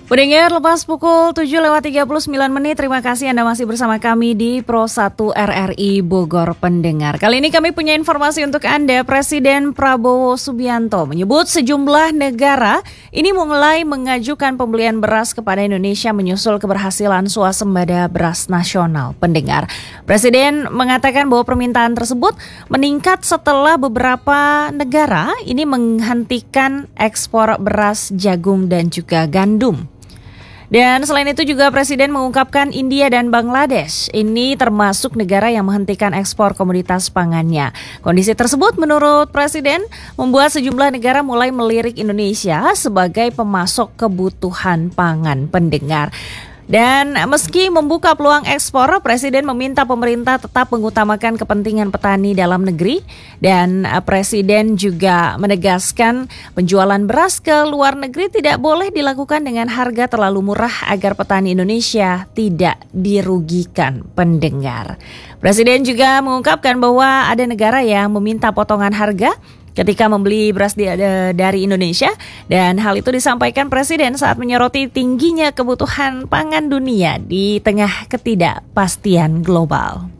Pendengar, lepas pukul 7:39, terima kasih Anda masih bersama kami di Pro 1 RRI Bogor pendengar. Kali ini kami punya informasi untuk Anda. Presiden Prabowo Subianto menyebut sejumlah negara ini mulai mengajukan pembelian beras kepada Indonesia menyusul keberhasilan swasembada beras nasional. Pendengar, Presiden mengatakan bahwa permintaan tersebut meningkat setelah beberapa negara ini menghentikan ekspor beras, jagung, dan juga gandum. Dan selain itu juga Presiden mengungkapkan India dan Bangladesh ini termasuk negara yang menghentikan ekspor komoditas pangannya. Kondisi tersebut menurut Presiden membuat sejumlah negara mulai melirik Indonesia sebagai pemasok kebutuhan pangan. Pendengar. Dan meski membuka peluang ekspor, Presiden meminta pemerintah tetap mengutamakan kepentingan petani dalam negeri. Dan Presiden juga menegaskan penjualan beras ke luar negeri tidak boleh dilakukan dengan harga terlalu murah agar petani Indonesia tidak dirugikan. Pendengar. Presiden juga mengungkapkan bahwa ada negara yang meminta potongan harga ketika membeli beras dari Indonesia, dan hal itu disampaikan Presiden saat menyoroti tingginya kebutuhan pangan dunia di tengah ketidakpastian global.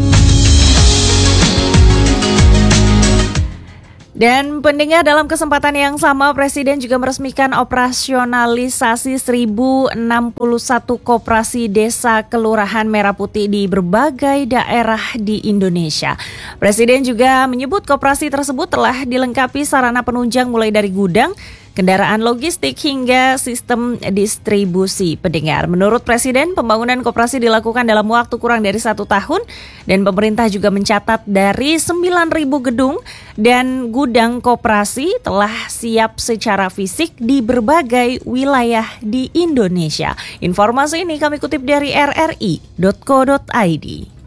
Dan pendengar, dalam kesempatan yang sama Presiden juga meresmikan operasionalisasi 1061 koperasi desa kelurahan Merah Putih di berbagai daerah di Indonesia. Presiden juga menyebut koperasi tersebut telah dilengkapi sarana penunjang mulai dari gudang, kendaraan logistik hingga sistem distribusi. Pendengar, menurut Presiden, pembangunan koperasi dilakukan dalam waktu kurang dari 1 tahun dan pemerintah juga mencatat dari 9.000 gedung dan gudang koperasi telah siap secara fisik di berbagai wilayah di Indonesia. Informasi ini kami kutip dari rri.co.id.